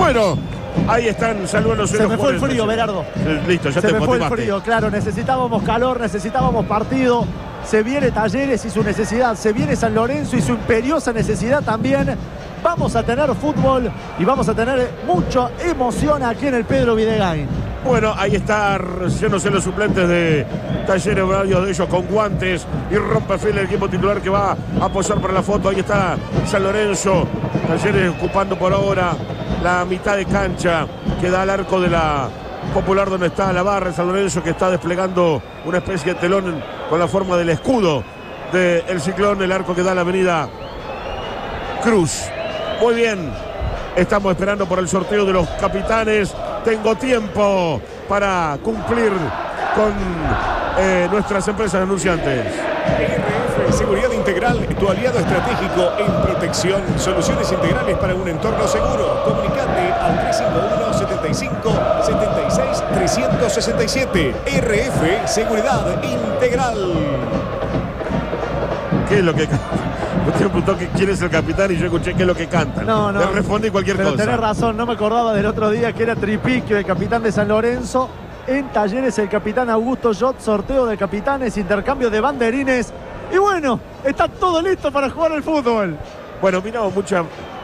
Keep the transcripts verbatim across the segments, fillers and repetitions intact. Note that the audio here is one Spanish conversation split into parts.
Bueno, ahí están saludándose. Se me fue el frío, Berardo. Listo, ya Se te me fue el motivaste. frío, claro. Necesitábamos calor, necesitábamos partido. Se viene Talleres y su necesidad. Se viene San Lorenzo y su imperiosa necesidad también. Vamos a tener fútbol y vamos a tener mucha emoción aquí en el Pedro Videgain. Bueno, ahí está yéndose los suplentes de Talleres, varios de ellos con guantes, y rompe fila el equipo titular que va a posar para la foto. Ahí está San Lorenzo, Talleres ocupando por ahora la mitad de cancha que da al arco de la Popular donde está la barra. San Lorenzo que está desplegando una especie de telón con la forma del escudo del Ciclón, el arco que da a la avenida Cruz. Muy bien, estamos esperando por el sorteo de los capitanes. Tengo tiempo para cumplir con eh, nuestras empresas anunciantes. R F Seguridad Integral, tu aliado estratégico en protección. Soluciones integrales para un entorno seguro. Comunicate al tres cinco uno, setenta y cinco, setenta y seis, trescientos sesenta y siete. R F Seguridad Integral. ¿Qué es lo que... Usted me preguntó que quién es el capitán y yo escuché qué es lo que cantan. No, no. Le respondí cualquier pero cosa. Tenés razón, no me acordaba del otro día que era Tripiquio, el capitán de San Lorenzo. En Talleres el capitán Augusto Jot, sorteo de capitanes, intercambio de banderines. Y bueno, está todo listo para jugar el fútbol. Bueno, vino mucha...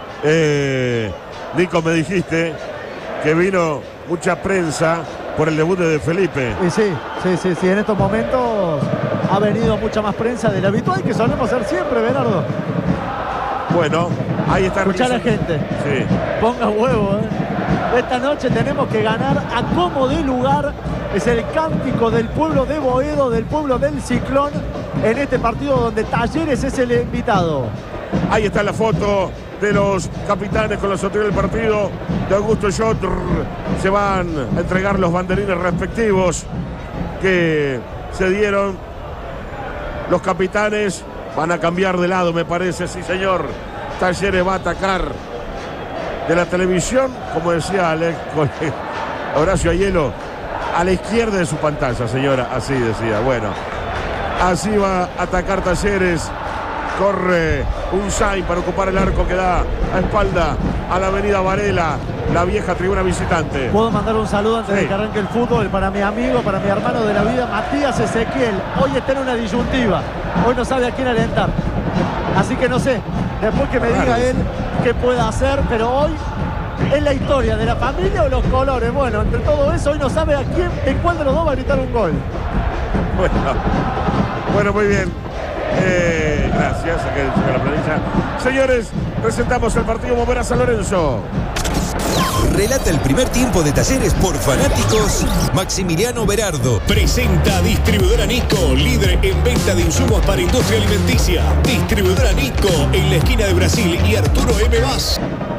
Eh, Nico, me dijiste que vino mucha prensa por el debut de Felipe. Y sí, sí, sí, sí. En estos momentos ha venido mucha más prensa de la habitual que solemos hacer siempre, Bernardo. Bueno, ahí está. Escuchá a la gente. Sí. Ponga huevo, ¿eh? Esta noche tenemos que ganar a como de lugar. Es el cántico del pueblo de Boedo, del pueblo del Ciclón, en este partido donde Talleres es el invitado. Ahí está la foto de los capitanes con la sorteo del partido de Augusto Jot. Se van a entregar los banderines respectivos que se dieron. Los capitanes van a cambiar de lado, me parece, sí señor. Talleres va a atacar de la televisión, como decía Alex, Horacio Aiello, a la izquierda de su pantalla, señora, así decía. Bueno, así va a atacar Talleres. Corre un Sain para ocupar el arco que da a espalda a la avenida Varela, la vieja tribuna visitante. Puedo mandar un saludo antes sí. de que arranque el fútbol para mi amigo, para mi hermano de la vida, Matías Ezequiel. Hoy está en una disyuntiva. Hoy no sabe a quién alentar. Así que no sé, después que me diga él qué puede hacer, pero hoy es la historia de la familia o los colores. Bueno, entre todo eso, hoy no sabe a quién, en cuál de los dos va a gritar un gol. Bueno, bueno, muy bien. Eh, gracias a que llega la planilla. Señores, presentamos el partido Mover a San Lorenzo. Relata el primer tiempo de Talleres por fanáticos Maximiliano Berardo. Presenta Distribuidora Nisco, líder en venta de insumos para industria alimenticia. Distribuidora Nisco en la esquina de Brasil y Arturo M. Vaz.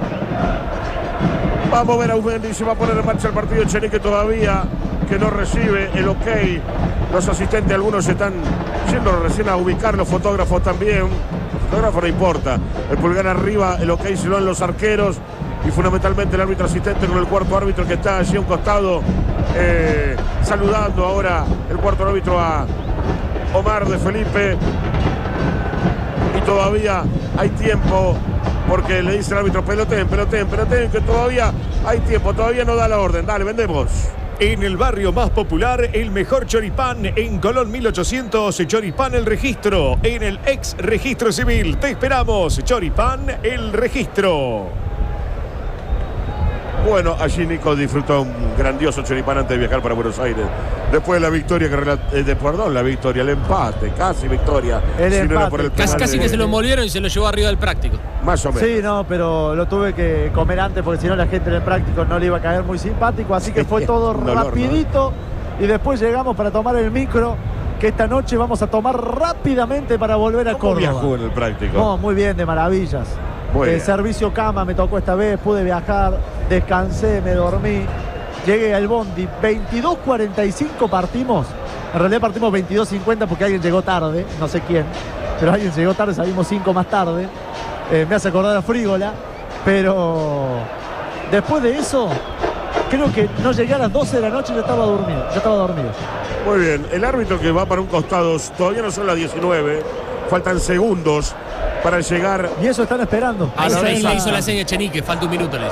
Vamos a ver a Umendi, se va a poner en marcha el partido. Chenique todavía que no recibe el ok. Los asistentes, algunos están yendo recién a ubicar, los fotógrafos también. Los fotógrafos no importa. El pulgar arriba, el ok se lo dan los arqueros. Y fundamentalmente el árbitro asistente con el cuarto árbitro que está allí a un costado. Eh, saludando ahora el cuarto árbitro a Omar de Felipe. Y todavía hay tiempo. Porque le dice el árbitro, peloteen, peloteen, peloteen, que todavía hay tiempo, todavía no da la orden. Dale, vendemos. En el barrio más popular, el mejor choripán en Colón mil ochocientos, Choripán El Registro, en el ex registro civil. Te esperamos, Choripán El Registro. Bueno, allí Nico disfrutó un grandioso choripán antes de viajar para Buenos Aires. Después de la victoria, que rela- eh, de, perdón, la victoria, el empate, casi victoria. El si no era empate. por el Casi, penal casi de- que se lo molieron y se lo llevó arriba del práctico. Más o menos. Sí, no, pero lo tuve que comer antes porque si no la gente en el práctico no le iba a caer muy simpático. Así que Sí, fue todo un dolor, rapidito. Y después llegamos para tomar el micro, que esta noche vamos a tomar rápidamente para volver a ¿Cómo Córdoba. viajó en el práctico? No, muy bien, de maravillas. Muy El bien. servicio cama me tocó esta vez, pude viajar, descansé, me dormí. Llegué al bondi, veintidós cuarenta y cinco partimos. En realidad partimos veintidós cincuenta porque alguien llegó tarde, no sé quién. Pero alguien llegó tarde, salimos cinco más tarde. Eh, me hace acordar a Frígola. Pero después de eso, creo que no llegué a las doce de la noche y ya estaba dormido. Ya estaba dormido. Muy bien, el árbitro que va para un costado, todavía no son las diecinueve, faltan segundos para llegar. Y eso están esperando. Ahí A la se vez le a- hizo la seña Chenique, falta un minuto. Le